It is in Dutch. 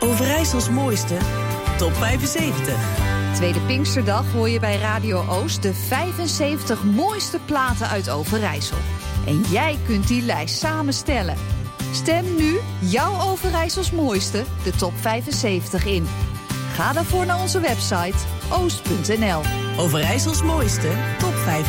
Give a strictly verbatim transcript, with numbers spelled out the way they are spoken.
Overijssels mooiste top vijfenzeventig. Tweede Pinksterdag hoor je bij Radio Oost de vijfenzeventig mooiste platen uit Overijssel. En jij kunt die lijst samenstellen. Stem nu jouw Overijssels mooiste, de top vijfenzeventig, in. Ga daarvoor naar onze website oost punt n l. Overijssels mooiste top vijfenzeventig.